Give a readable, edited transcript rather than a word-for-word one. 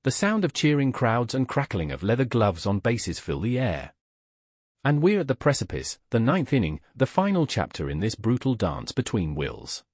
The sound of cheering crowds and crackling of leather gloves on bases fill the air. And we're at the precipice, the ninth inning, the final chapter in this brutal dance between wills.